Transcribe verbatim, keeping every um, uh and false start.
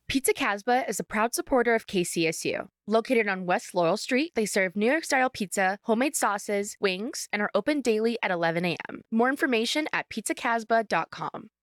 Pizza Casbah is a proud supporter of K C S U. Located on West Laurel Street, they serve New York-style pizza, homemade sauces, wings, and are open daily at eleven a.m. More information at pizza casbah dot com.